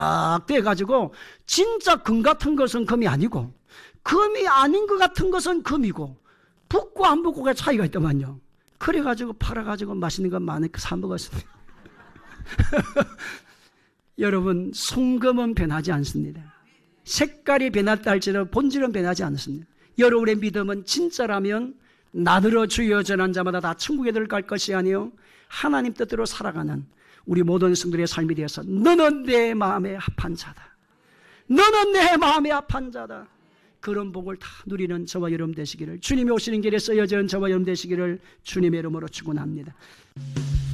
돼가지고 진짜 금 같은 것은 금이 아니고 금이 아닌 것 같은 것은 금이고 붓고 안 붓고가 차이가 있더만요. 그래가지고 팔아가지고 맛있는 거 많이 사 먹었습니다. 여러분, 송금은 변하지 않습니다. 색깔이 변했다 할지라도 본질은 변하지 않습니다. 여러분의 믿음은 진짜라면 나더러 주여 전한 자마다 다 천국에 들어갈 것이 아니요 하나님 뜻대로 살아가는 우리 모든 성도의 삶이 되어서 너는 내 마음에 합한 자다. 너는 내 마음에 합한 자다. 그런 복을 다 누리는 저와 여러분 되시기를, 주님이 오시는 길에 쓰여진 저와 여러분 되시기를 주님의 이름으로 축원합니다.